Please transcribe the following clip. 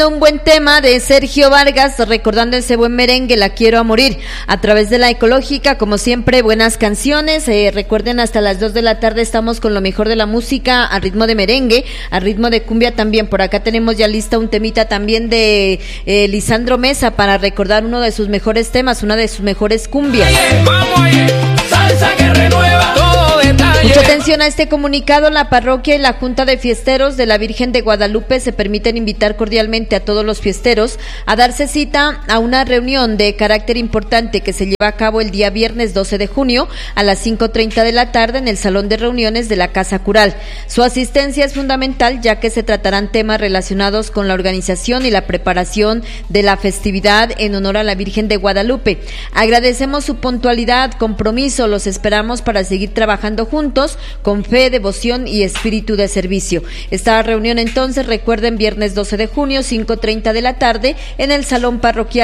Un buen tema de Sergio Vargas, recordando ese buen merengue, La Quiero a Morir, a través de la Ecológica, como siempre, buenas canciones. Recuerden, hasta las 2 de la tarde estamos con lo mejor de la música, a ritmo de merengue, a ritmo de cumbia también. Por acá tenemos ya lista un temita también de Lisandro Mesa, para recordar uno de sus mejores temas, una de sus mejores cumbias. Salsa que renueva todo detalle. Mucha atención a este comunicado. La parroquia y la Junta de Fiesteros de la Virgen de Guadalupe se permiten invitar cordialmente a todos los fiesteros a darse cita a una reunión de carácter importante que se lleva a cabo el día viernes 12 de junio a las 5:30 de la tarde en el Salón de Reuniones de la Casa Cural. Su asistencia es fundamental, ya que se tratarán temas relacionados con la organización y la preparación de la festividad en honor a la Virgen de Guadalupe. Agradecemos su puntualidad, compromiso, los esperamos para seguir trabajando juntos con fe, devoción y espíritu de servicio. Esta reunión entonces, recuerden, viernes 12 de junio, 5:30 de la tarde, en el Salón Parroquial